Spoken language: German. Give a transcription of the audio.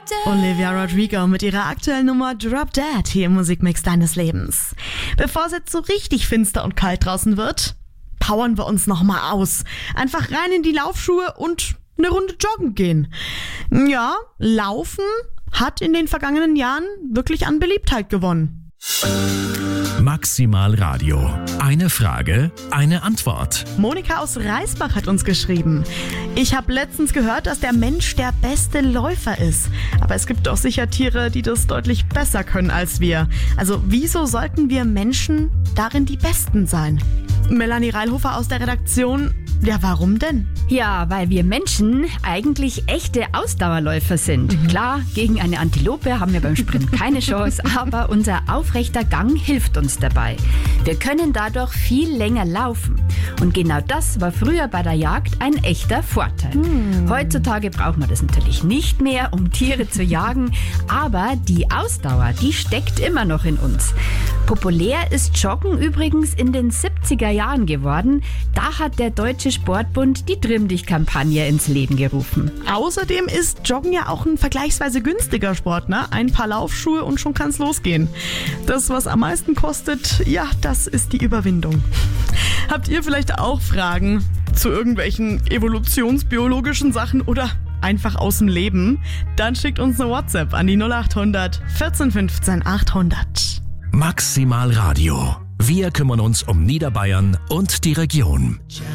Olivia Rodrigo mit ihrer aktuellen Nummer Drop Dead hier im Musikmix deines Lebens. Bevor es jetzt so richtig finster und kalt draußen wird, powern wir uns nochmal aus. Einfach rein in die Laufschuhe und eine Runde joggen gehen. Ja, Laufen hat in den vergangenen Jahren wirklich an Beliebtheit gewonnen. Maximal Radio. Eine Frage, eine Antwort. Monika aus Reisbach hat uns geschrieben: Ich habe letztens gehört, dass der Mensch der beste Läufer ist. Aber es gibt doch sicher Tiere, die das deutlich besser können als wir. Also wieso sollten wir Menschen darin die Besten sein? Melanie Reilhofer aus der Redaktion: Ja, warum denn? Ja, weil wir Menschen eigentlich echte Ausdauerläufer sind. Klar, gegen eine Antilope haben wir beim Sprint keine Chance, aber unser aufrechter Gang hilft uns dabei. Wir können dadurch viel länger laufen. Und genau das war früher bei der Jagd ein echter Vorteil. Heutzutage braucht man das natürlich nicht mehr, um Tiere zu jagen, aber die Ausdauer, die steckt immer noch in uns. Populär ist Joggen übrigens in den 70er Jahren geworden. Da hat der Deutsche Sportbund die Trimm-Dich-Kampagne ins Leben gerufen. Außerdem ist Joggen ja auch ein vergleichsweise günstiger Sport, ne? Ein paar Laufschuhe und schon kann's losgehen. Das, was am meisten kostet, ja, das ist die Überwindung. Habt ihr vielleicht auch Fragen zu irgendwelchen evolutionsbiologischen Sachen oder einfach aus dem Leben? Dann schickt uns eine WhatsApp an die 0800 14 15 800. Maximal Radio. Wir kümmern uns um Niederbayern und die Region.